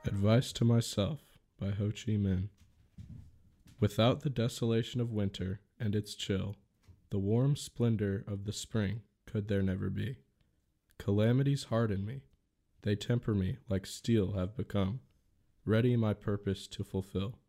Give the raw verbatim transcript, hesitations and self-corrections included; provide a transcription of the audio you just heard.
Advice to Myself by Ho Chi Minh. Without the desolation of winter and its chill, the warm splendor of the spring could there never be. Calamities harden me, they temper me like steel have become, ready my purpose to fulfill.